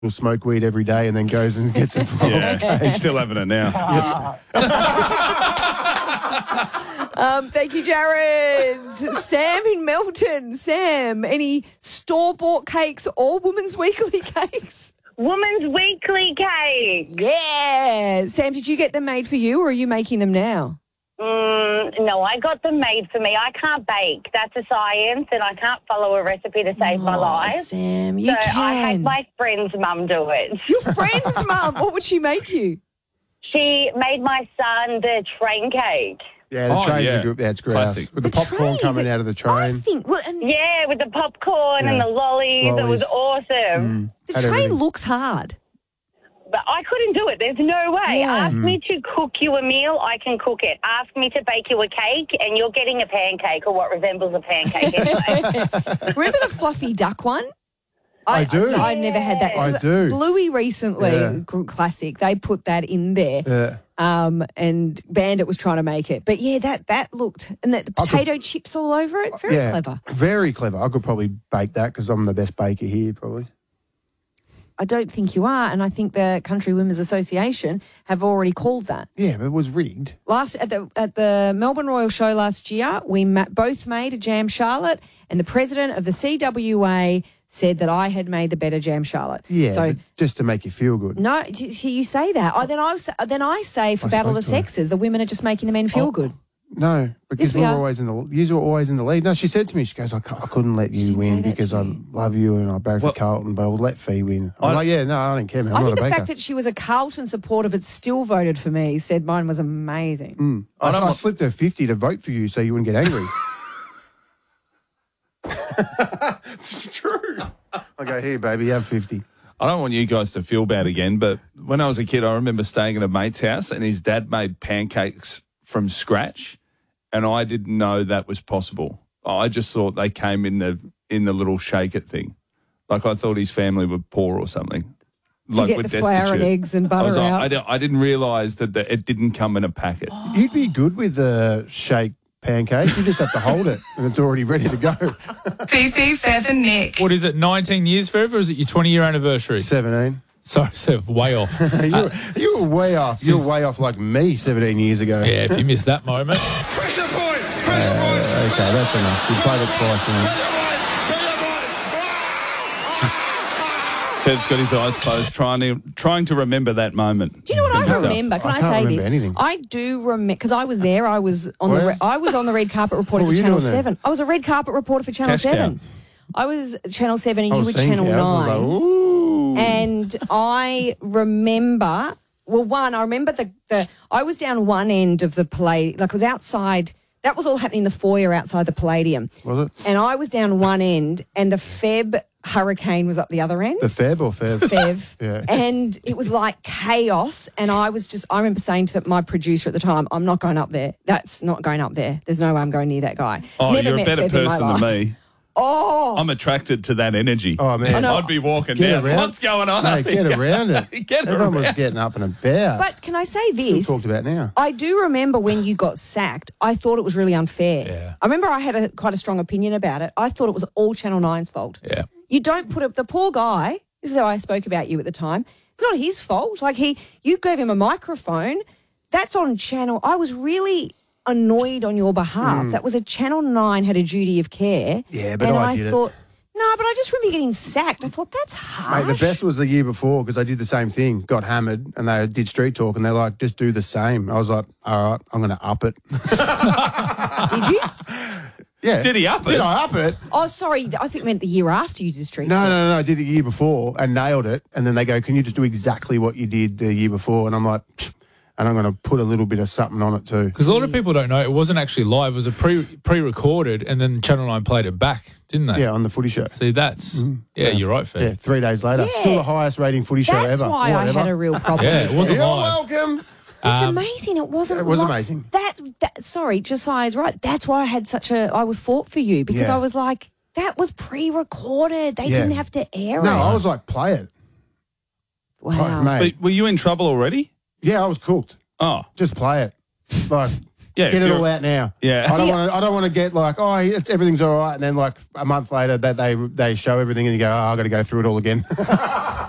will smoke weed every day and then goes and gets it. Yeah, he's still having it now. Thank you, Jared. Sam in Melton. Sam, any store-bought cakes or Women's Weekly cakes? Woman's Weekly cake. Yeah. Sam, did you get them made for you or are you making them now? No, I got them made for me. I can't bake. That's a science, and I can't follow a recipe to save my life. Sam, you can. I had my friend's mum do it. Your friend's mum? What would she make you? She made my son the train cake. Yeah, the trains are good. That's great. Classic. With the popcorn coming out of the train. Yeah, with the popcorn and the lollies. It was awesome. The train looks hard. But I couldn't do it. There's no way. Yeah. Ask me to cook you a meal, I can cook it. Ask me to bake you a cake, and you're getting a pancake or what resembles a pancake anyway. Remember the fluffy duck one? I do. I've never had that. I do. Bluey recently, classic, they put that in there. Yeah. And Bandit was trying to make it. But yeah, that looked, and the potato chips all over it, very clever. Very clever. I could probably bake that because I'm the best baker here, probably. I don't think you are, and I think the Country Women's Association have already called that. Yeah, but it was rigged. At the Melbourne Royal Show last year, we both made a jam charlotte, and the president of the CWA said that I had made the better jam charlotte. Yeah, so just to make you feel good. no, you say that. Then I say for Battle of the Sexes, the women are just making the men feel good. No, because Yes, we are. you were always in the lead. No, she said to me, she goes, I couldn't let you win because I love you and I barrack for Carlton, but I will let Fee win. I'm like, yeah, no, I don't care, man. I'm I not think a the baker. fact that she was a Carlton supporter but still voted for me, said mine was amazing. I slipped her 50 to vote for you so you wouldn't get angry. It's true. I go, here, baby, have 50. I don't want you guys to feel bad again, but when I was a kid, I remember staying at a mate's house and his dad made pancakes from scratch, and I didn't know that was possible. I just thought they came in the little shake it thing. Like I thought his family were poor or something. Like get we're the destitute. flour and eggs and butter out. I didn't realise that it didn't come in a packet. You'd be good with the shake pancake. You just have to hold it and it's already ready to go. Fifi, Fev and Nick. What is it, 19 years, Fev, or is it your 20-year anniversary? 17. Sorry, Fev, way off. You were way off. You were way off like me 17 years ago. Yeah, if you missed that moment. Pressure point! Pressure point! Okay, that's enough. You played it twice now. Fev's got his eyes closed, trying to remember that moment. Do you know what I remember? Can I can't say remember this? anything. I do remember because I was there. I was on the red carpet reporter What for were you Channel doing there? 7. I was a red carpet reporter for Channel Cash cow. 7. I was Channel 7 and I you was were seeing Channel cows, 9. I was like, ooh. And I remember, I remember I was down one end of the Palladium, like I was outside. That was all happening in the foyer outside the Palladium. Was it? And I was down one end and the Feb hurricane was up the other end. The Feb or Fev? Fev. Yeah. And it was like chaos. And I remember saying to my producer at the time, I'm not going up there. That's not going up there. There's no way I'm going near that guy. Oh, Never you're a met better Fev in my person than life. me. Oh. I'm attracted to that energy. Oh, man. I'd be walking Get down. around. What's going on? Mate, get around it. Get Everyone around. was getting up and about. But can I say Still this? talked about now. I do remember when you got sacked, I thought it was really unfair. Yeah. I remember I had quite a strong opinion about it. I thought it was all Channel 9's fault. Yeah. You don't put up the poor guy. This is how I spoke about you at the time. It's not his fault. Like you gave him a microphone. That's on Channel. I was really annoyed on your behalf. That was a Channel 9 had a duty of care. Yeah, but and I did it. thought, no, but I just remember getting sacked. I thought that's harsh. Mate, the best was the year before because I did the same thing. Got hammered and they did street talk and they're like, just do the same. I was like, all right, I'm going to up it. Did you? Yeah. Did he up it? Did I up it? Oh, sorry. I think it meant the year after you did street No, talk. no, I did the year before and nailed it. And then they go, can you just do exactly what you did the year before? And I'm like, "Pfft," and I'm going to put a little bit of something on it too. Because a lot of people don't know, it wasn't actually live. It was a pre-recorded, and then Channel 9 played it back, didn't they? Yeah, on the footy show. See, that's... Yeah, you're right, Fev. Yeah, 3 days later. Yeah. Still the highest rating footy show That's ever. why I had a real problem. Yeah, it wasn't You're live. welcome. It's amazing. It wasn't. It was like- amazing. Sorry, Josiah's right. That's why I had I fought for you because Yeah. I was like, that was pre-recorded. They Yeah. didn't have to air it. No, I was like, play it. Wow. Mate. But were you in trouble already? Yeah, I was cooked. Oh, Just play it. Like, yeah. get if it you're- all out now. Yeah. I don't want to get like, oh, everything's all right, and then like a month later that they show everything and you go, oh, I got to go through it all again.